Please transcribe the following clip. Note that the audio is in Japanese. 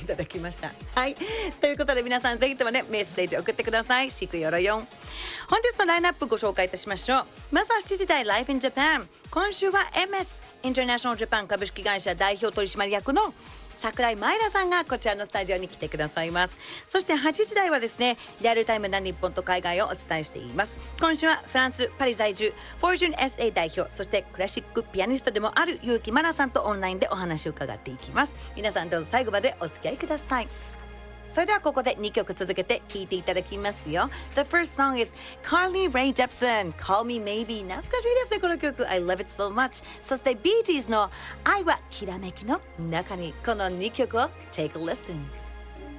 ただきました。はい、ということで皆さんぜひともねメッセージ送ってください。シクヨロヨン。本日のラインナップご紹介いたしましょう。まずは7時台 Life in Japan。今週は MS インターナショナルジャパン株式会社代表取締役の桜井舞良さんがこちらのスタジオに来てくださいます。そして8時台はですね、リアルタイムな日本と海外をお伝えしています。今週はフランスパリ在住フォージュン SA 代表、そしてクラシックピアニストでもある結城真奈さんとオンラインでお話を伺っていきます。皆さんどうぞ最後までお付き合いください。それではここで2曲続けて聴いていただきますよ。 The first song is Carly Rae Jepsen Call Me Maybe。 懐かしいですねこの曲。 I love it so much。 そして Bee Gees の愛はきらめきの中に、この2曲を Take a listen。